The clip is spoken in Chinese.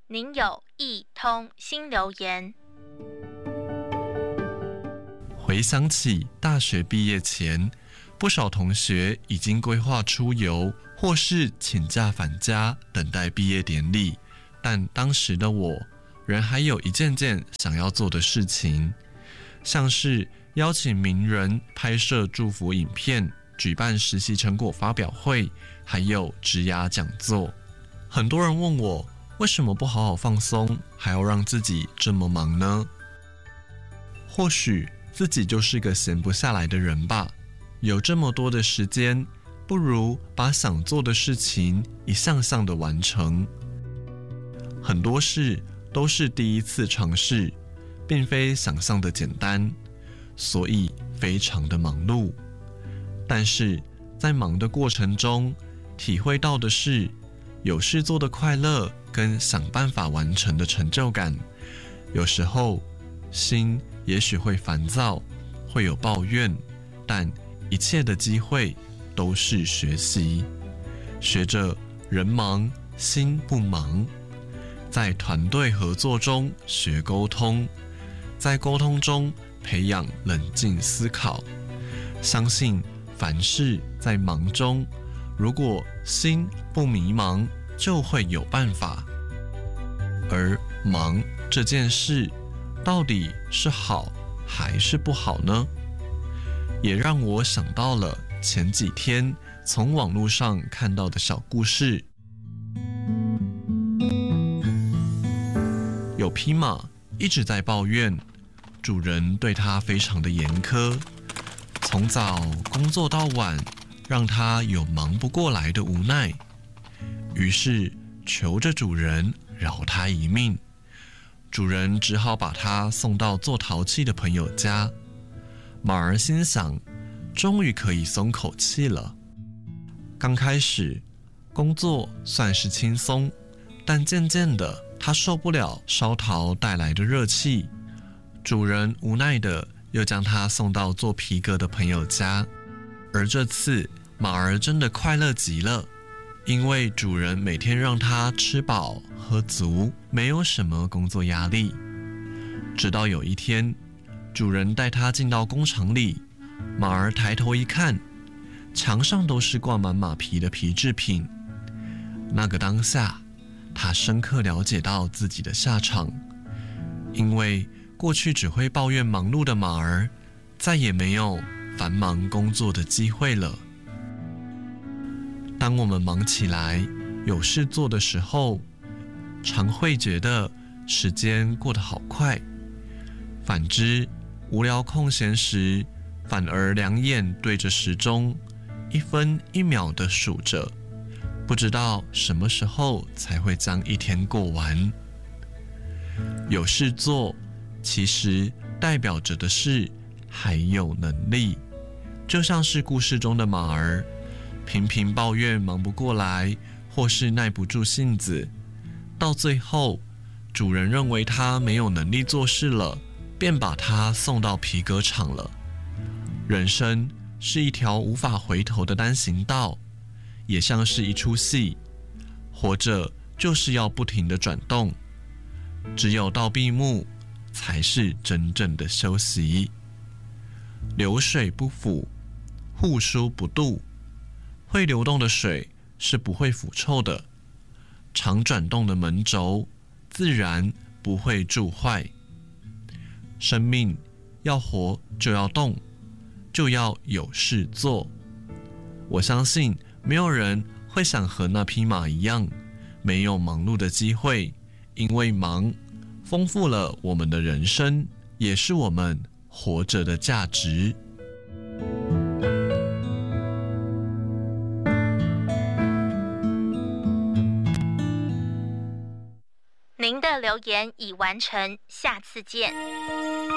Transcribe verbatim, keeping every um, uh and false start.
您有一通新留言。 回想起大学毕业前，不少同学已经规划出游，或是请假返家等待毕业典礼，但当时的我仍还有一件件想要做的事情，像是邀请名人拍摄祝福影片，举办实习成果发表会，还有职涯讲座。很多人问我，为什么不好好放松，还要让自己这么忙呢？或许自己就是个闲不下来的人吧。有这么多的时间，不如把想做的事情一项项的完成。很多事都是第一次尝试，并非想象的简单，所以非常的忙碌。但是在忙的过程中，体会到的是有事做的快乐跟想办法完成的成就感。有时候心也许会烦躁，会有抱怨，但一切的机会都是学习，学着人忙心不忙，在团队合作中学沟通，在沟通中培养冷静思考。相信凡事在忙中，如果心不迷茫，就会有办法。而忙这件事到底是好还是不好呢？也让我想到了前几天从网络上看到的小故事。有匹马一直在抱怨主人对它非常的严苛，从早工作到晚，让它有忙不过来的无奈，于是求着主人饶它一命。主人只好把它送到做陶器的朋友家。马儿心想，终于可以松口气了。刚开始工作算是轻松，但渐渐的他受不了烧陶带来的热气，主人无奈的又将他送到做皮革的朋友家。而这次马儿真的快乐极了，因为主人每天让他吃饱喝足，没有什么工作压力。直到有一天，主人带他进到工厂里，马儿抬头一看，墙上都是挂满马皮的皮制品。那个当下，他深刻了解到自己的下场，因为过去只会抱怨忙碌的马儿，再也没有繁忙工作的机会了。当我们忙起来，有事做的时候，常会觉得时间过得好快。反之，无聊空闲时，反而两眼对着时钟，一分一秒地数着，不知道什么时候才会将一天过完。有事做，其实代表着的是还有能力。就像是故事中的马儿，频频抱怨忙不过来，或是耐不住性子，到最后主人认为他没有能力做事了，便把他送到皮革厂了。人生是一条无法回头的单行道，也像是一出戏，活着就是要不停地转动，只有到闭幕才是真正的休息。流水不腐，户枢不蠹，会流动的水是不会腐臭的，常转动的门轴自然不会蛀坏。生命要活就要动，就要有事做。我相信没有人会想和那匹马一样，没有忙碌的机会，因为忙丰富了我们的人生，也是我们活着的价值。 您的留言已完成，下次见。